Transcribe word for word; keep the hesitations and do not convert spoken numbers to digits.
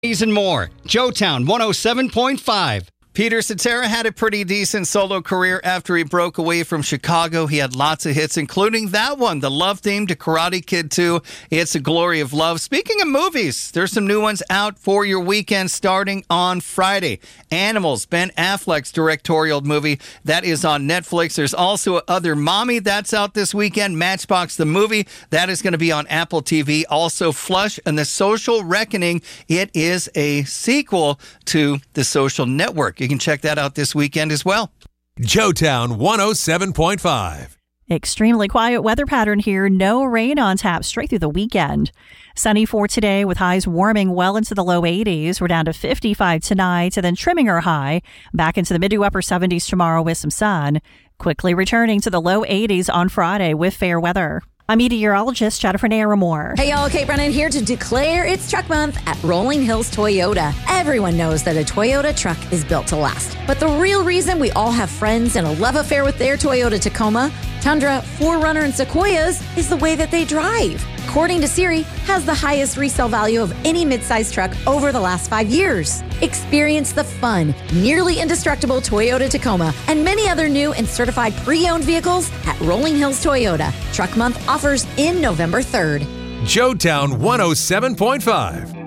These and more. Joetown one oh seven point five. Peter Cetera had a pretty decent solo career after he broke away from Chicago. He had lots of hits, including that one, the love theme to Karate Kid two. It's a Glory of Love. Speaking of movies, there's some new ones out for your weekend starting on Friday. Animals, Ben Affleck's directorial movie, that is on Netflix. There's also Other Mommy, that's out this weekend. Matchbox the movie, that is going to be on Apple T V. Also Flush and The Social Reckoning. It is a sequel to The Social Network. You can check that out this weekend as well. Joetown one oh seven point five. Extremely quiet weather pattern here. No rain on tap straight through the weekend. Sunny for today with highs warming well into the low eighties. We're down to fifty-five tonight and then trimming our high back into the mid to upper seventies tomorrow with some sun. Quickly returning to the low eighties on Friday with fair weather. I'm meteorologist Jennifer Naramore. Hey y'all, Kate Brennan here to declare it's Truck Month at Rolling Hills Toyota. Everyone knows that a Toyota truck is built to last. But the real reason we all have friends and a love affair with their Toyota Tacoma, Tundra, four runner, and Sequoias is the way that they drive. According to Siri, has the highest resale value of any midsize truck over the last five years. Experience the fun, nearly indestructible Toyota Tacoma and many other new and certified pre-owned vehicles at Rolling Hills Toyota. Truck Month offers in November third. Joetown one oh seven point five.